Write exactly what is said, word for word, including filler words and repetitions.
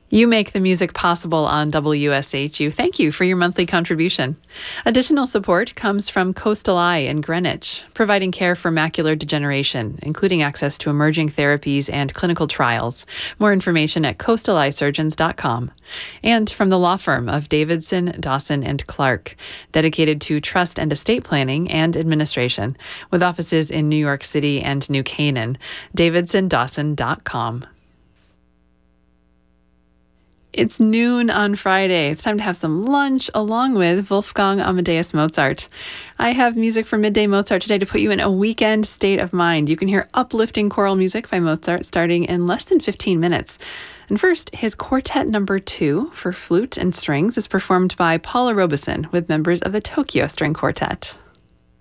You make the music possible on W S H U. Thank you for your monthly contribution. Additional support comes from Coastal Eye in Greenwich, providing care for macular degeneration, including access to emerging therapies and clinical trials. More information at coastal eye surgeons dot com. And from the law firm of Davidson, Dawson, and Clark, dedicated to trust and estate planning and administration, with offices in New York City and New Canaan. davidson dawson dot com. It's noon on Friday. It's time to have some lunch along with Wolfgang Amadeus Mozart. I have music for Midday Mozart today to put you in a weekend state of mind. You can hear uplifting choral music by Mozart starting in less than fifteen minutes. And first, his Quartet Number Two for flute and strings is performed by Paula Robeson with members of the Tokyo String Quartet.